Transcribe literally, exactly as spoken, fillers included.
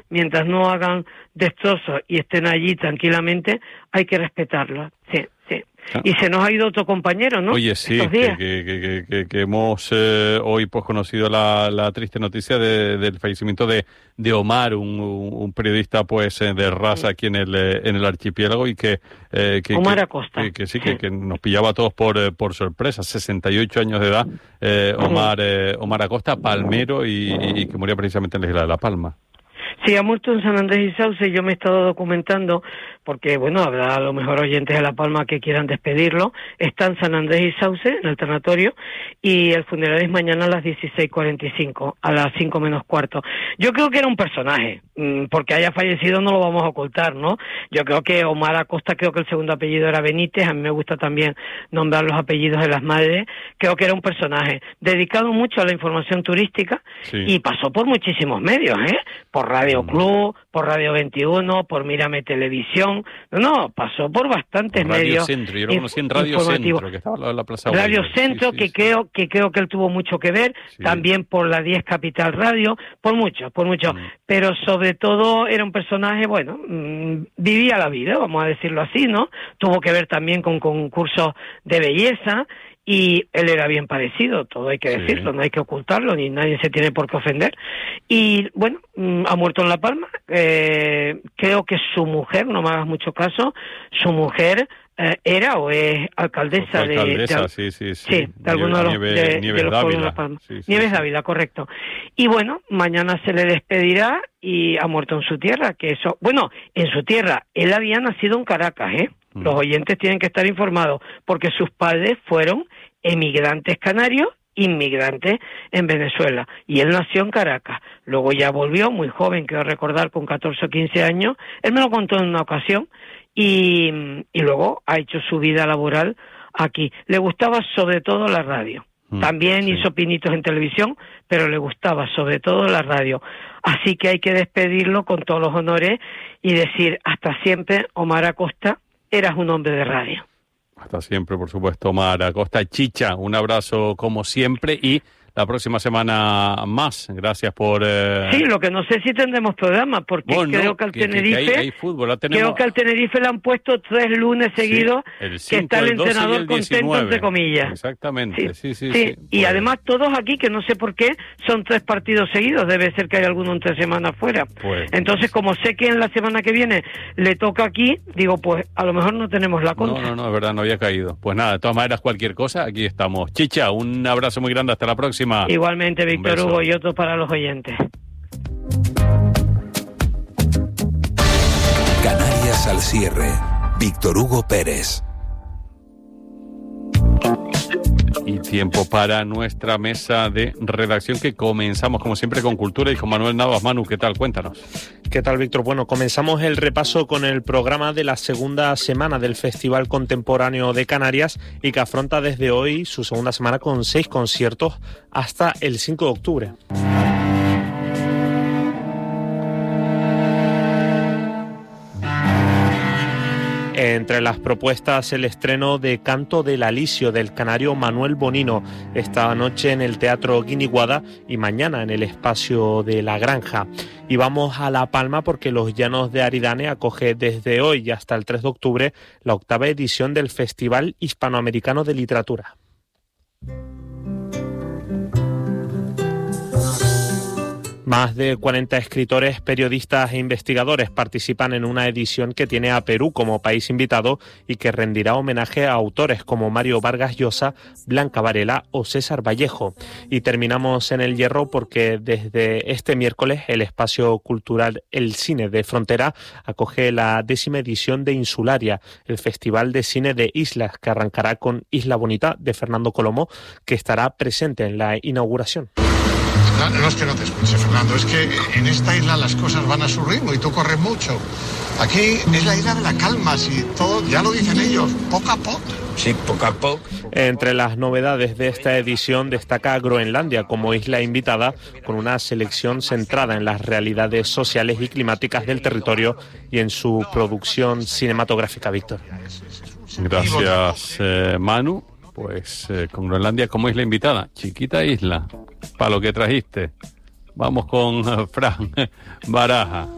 mientras no hagan destrozos y estén allí tranquilamente, hay que respetarlo, sí, sí. Ah. Y se nos ha ido otro compañero, ¿no? Oye, sí, que, que, que, que, que hemos eh, hoy pues conocido la, la triste noticia de, del fallecimiento de, de Omar, un, un periodista pues de raza aquí en el en el archipiélago y que... Eh, que Omar que, Acosta. Que, que sí, que, que nos pillaba a todos por, por sorpresa, sesenta y ocho años de edad, eh, Omar, eh, Omar Acosta, palmero y, y que moría precisamente en la isla de La Palma. Sí, ha muerto en San Andrés y Sauce. Yo me he estado documentando porque, bueno, habrá a lo mejor oyentes de La Palma que quieran despedirlo. Está en San Andrés y Sauce, en el tanatorio, y el funeral es mañana a las dieciséis cuarenta y cinco, a las cinco menos cuarto. Yo creo que era un personaje, porque haya fallecido no lo vamos a ocultar, ¿no? Yo creo que Omar Acosta, creo que el segundo apellido era Benítez, a mí me gusta también nombrar los apellidos de las madres. Creo que era un personaje dedicado mucho a la información turística, sí. Y pasó por muchísimos medios, ¿eh? Por Radio Club, por Radio veintiuno, por Mírame Televisión, no, no, pasó por bastantes Radio medios. Centro, yo lo conocí en Radio Centro, que estaba en la Plaza Radio Bolívar. Centro, sí, sí, que sí. creo que creo que él tuvo mucho que ver, sí. También por la diez Capital Radio, por mucho, por mucho, mm. Pero sobre todo era un personaje, bueno, mmm, vivía la vida, vamos a decirlo así, ¿no? Tuvo que ver también con concursos de belleza. Y él era bien parecido, todo hay que decirlo, sí. No hay que ocultarlo, ni nadie se tiene por qué ofender. Y bueno, ha muerto en La Palma. Eh, creo que su mujer, no me hagas mucho caso, su mujer eh, era o es alcaldesa, de, alcaldesa de, sí, sí, sí. Sí, de alguno de los, Nieve, de, Nieves de los pueblos de La Palma. Sí, sí, Nieves sí. Dávila, correcto. Y bueno, mañana se le despedirá y ha muerto en su tierra, que eso, bueno, en su tierra, él había nacido en Caracas, ¿eh? Mm. Los oyentes tienen que estar informados, porque sus padres fueron emigrantes canarios, inmigrantes en Venezuela, y él nació en Caracas, luego ya volvió muy joven, quiero recordar, con catorce o quince años, él me lo contó en una ocasión, y, y luego ha hecho su vida laboral aquí. Le gustaba sobre todo la radio, mm, también sí. Hizo pinitos en televisión, pero le gustaba sobre todo la radio, así que hay que despedirlo con todos los honores y decir hasta siempre, Omar Acosta, eras un hombre de radio. Hasta siempre, por supuesto, Omar Acosta. Chicha, un abrazo como siempre y la próxima semana más. Gracias por... Eh... Sí, lo que no sé si tendremos programa, porque bueno, creo que al que, Tenerife... Que, que hay, hay fútbol, tenemos... Creo que al Tenerife le han puesto tres lunes seguidos, sí, el cinco, que está el, el entrenador contento, entre comillas. Exactamente, sí, sí, sí. sí, sí. Y pues... además todos aquí, que no sé por qué, son tres partidos seguidos. Debe ser que hay alguno entre semanas fuera. Pues, Entonces, como sé que en la semana que viene le toca aquí, digo, pues a lo mejor no tenemos la contra. No, no, no, es verdad, no había caído. Pues nada, de todas maneras, cualquier cosa, aquí estamos. Chicha, un abrazo muy grande, hasta la próxima. Igualmente, Víctor Hugo, y otro para los oyentes. Canarias al cierre. Víctor Hugo Pérez. Y tiempo para nuestra mesa de redacción, que comenzamos como siempre con cultura y con Manuel Navas. Manu, ¿qué tal? Cuéntanos. ¿Qué tal, Víctor? Bueno, comenzamos el repaso con el programa de la segunda semana del Festival Contemporáneo de Canarias y que afronta desde hoy su segunda semana con seis conciertos hasta el cinco de octubre. Entre las propuestas, el estreno de Canto del Alisio del canario Manuel Bonino, esta noche en el Teatro Guiniguada y mañana en el Espacio de la Granja. Y vamos a La Palma porque Los Llanos de Aridane acoge desde hoy y hasta el tres de octubre la octava edición del Festival Hispanoamericano de Literatura. Más de cuarenta escritores, periodistas e investigadores participan en una edición que tiene a Perú como país invitado y que rendirá homenaje a autores como Mario Vargas Llosa, Blanca Varela o César Vallejo. Y terminamos en El Hierro porque desde este miércoles el espacio cultural El Cine de Frontera acoge la décima edición de Insularia, el Festival de Cine de Islas, que arrancará con Isla Bonita de Fernando Colomo, que estará presente en la inauguración. No, no es que no te escuche, Fernando, es que en esta isla las cosas van a su ritmo y tú corres mucho. Aquí es la isla de la calma, si todo, ya lo dicen ellos, poco a poco. Sí, poco a poco. Entre las novedades de esta edición destaca Groenlandia como isla invitada, con una selección centrada en las realidades sociales y climáticas del territorio y en su producción cinematográfica, Víctor. Gracias, eh, Manu. Pues eh, con Groenlandia como isla invitada, chiquita isla, para lo que trajiste. Vamos con uh, Fran Baraja.